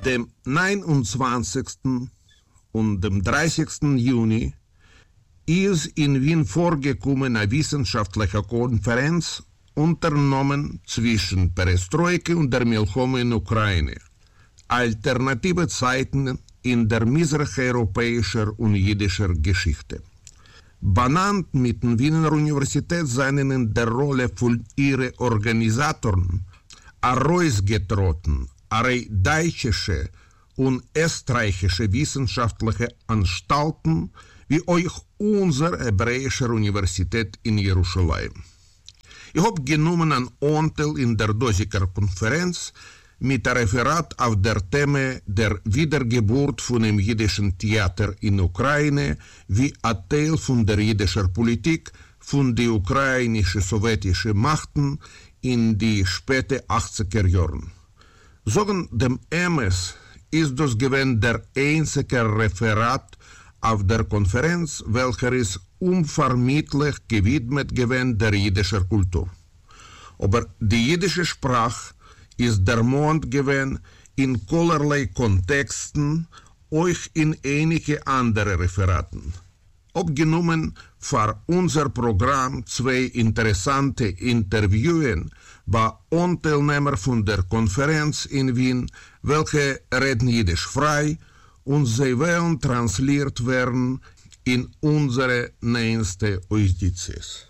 dem 29. und dem 30. Juni ist in Wien vorgekommen eine wissenschaftliche Konferenz unternommen zwischen Perestroika und der Milchome in Ukraine. Alternative Zeiten in der mitteleuropäischen und jüdischen Geschichte. Benannt mit der Wiener Universität seien in der Rolle von ihren Organisatoren herausgetreten, deutsche und österreichische wissenschaftliche Anstalten wie auch unsere Hebräische Universität in Jerusalem. Ich habe genommen an Anteil in der Dosiker Konferenz mit einem Referat auf der Thema der Wiedergeburt von dem jüdischen Theater in Ukraine wie ein Teil von der jüdischen Politik von den ukrainisch-sowjetischen Machten in die späten 80er Jahren. Sogen dem MS ist das gewesen der einzige Referat auf der Konferenz, welcher ist unvermittlich gewidmet gewesen der jüdischen Kultur. Aber die jüdische Sprache ist der Mond gewesen in kollerlei Kontexten, euch in einige andere Referaten. Abgenommen für unser Programm 2 interessante Interviewen bei Anteilnehmern von der Konferenz in Wien, welche reden Jiddisch frei und sie werden transliert werden in unsere nächste Auditions.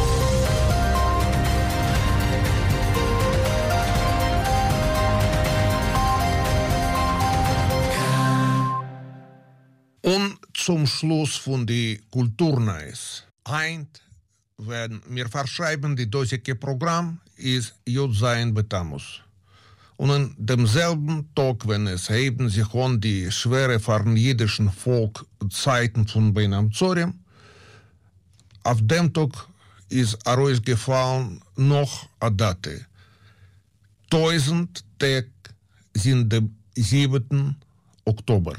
Und zum Schluss von die Kulturneis. Wenn wir verschreiben die deutsche Programm, ist Jud Zayin Betamus. Und an demselben Tag, wenn es heben sich an die schwere von jüdischen Volk Zeiten von Beinam Zorim, auf dem Tag ist herausgefallen noch eine Date. 1000 Tag sind der 7. Oktober.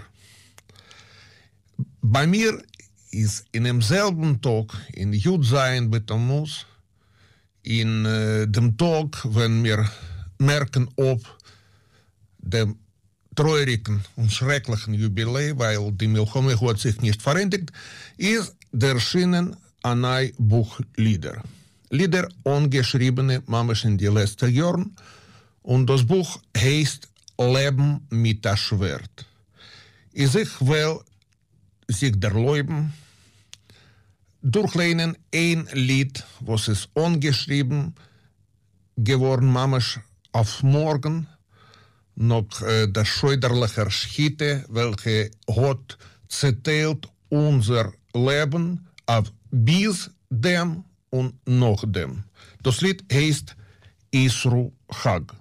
Bei mir ist in demselben Tag, in Jud Zayin Betamus, in dem Tag, wenn wir merken, ob dem traurigen und schrecklichen Jubiläum, weil die Milchome hat sich nicht verändert, ist erschienen ein neues Buch Lieder. Lieder angeschriebene Mamesh in die letzten Jahren, und das Buch heißt Leben mit dem Schwert. Ich will sich der Leuben durchlehnen ein Lied, was ist angeschrieben geworden, Mamesh auf morgen, noch der scheuderliche Schiete, welche hat zerteilt unser Leben auf bis dem und nach dem. Das Lied heißt Isru Chag.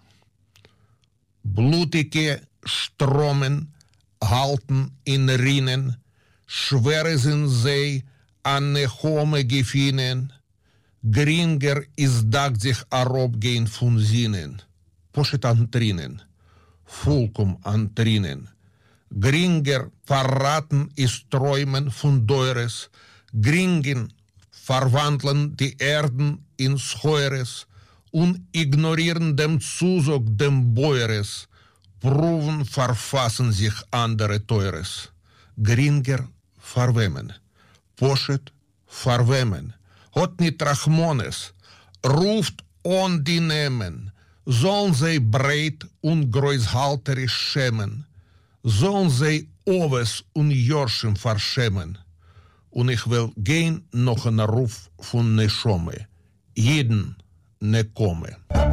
Blutige Stromen halten in Rinnen, schwere sind sie an Nechome gefinnen, geringer ist dag sich herabgehen von Sinnen, Poshet an Trinnen, Fulkum an Trinnen, geringer verraten ist Träumen von Deures, geringen verwandeln die Erden ins Heures und ignorieren dem Zusag dem Beures, Proben verfassen sich andere Teures, geringer verwemmen, Poshet verwemmen, hat nicht Rachmones, ruft on die Nehmen, sollen sie breit und großhalterisch schämen, sollen sie Oves und Jorschen verschämen. Und ich will gehen noch einen Ruf von Neshome, jeden ne komme.